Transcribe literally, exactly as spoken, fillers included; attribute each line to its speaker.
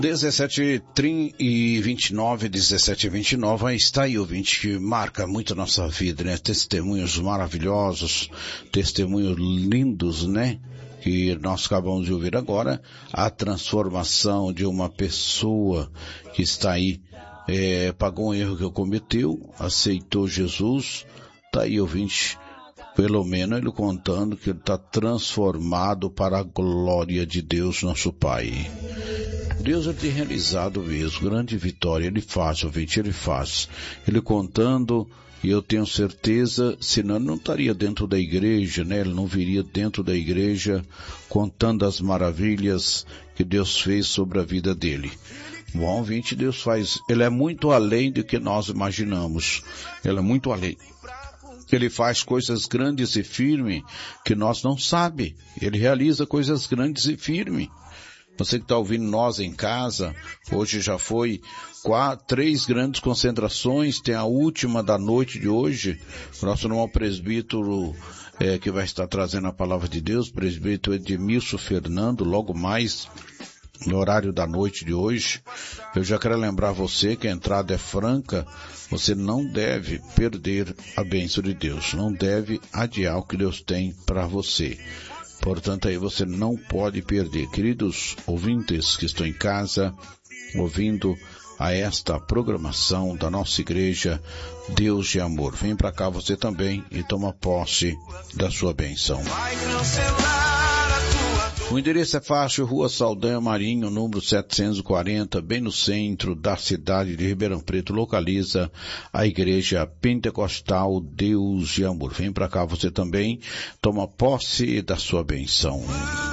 Speaker 1: dezessete e vinte e nove, dezessete e vinte e nove, aí está aí, ouvinte, que marca muito a nossa vida, né? Testemunhos maravilhosos, testemunhos lindos, né? Que nós acabamos de ouvir agora, a transformação de uma pessoa que está aí, é, pagou um erro que cometeu, aceitou Jesus, está aí, ouvinte, pelo menos ele contando que ele está transformado para a glória de Deus, nosso Pai. Deus ele tem realizado mesmo, grande vitória, ele faz, ouvinte, ele faz. Ele contando, e eu tenho certeza, senão ele não estaria dentro da igreja, né? Ele não viria dentro da igreja contando as maravilhas que Deus fez sobre a vida dele. Bom, ouvinte, Deus faz, ele é muito além do que nós imaginamos. Ele é muito além. Ele faz coisas grandes e firmes que nós não sabemos. Ele realiza coisas grandes e firmes. Você que está ouvindo nós em casa, hoje já foi quatro, três grandes concentrações, tem a última da noite de hoje. Nosso irmão presbítero é, que vai estar trazendo a palavra de Deus, presbítero Edmilson Fernando, logo mais no horário da noite de hoje. Eu já quero lembrar você que a entrada é franca, você não deve perder a bênção de Deus, não deve adiar o que Deus tem para você. Portanto, aí você não pode perder. Queridos ouvintes que estão em casa, ouvindo a esta programação da nossa igreja, Deus de Amor. Vem para cá você também e toma posse da sua bênção. O endereço é fácil, Rua Saldanha Marinho, número setecentos e quarenta, bem no centro da cidade de Ribeirão Preto, localiza a Igreja Pentecostal Deus de Amor. Vem para cá você também, toma posse da sua bênção.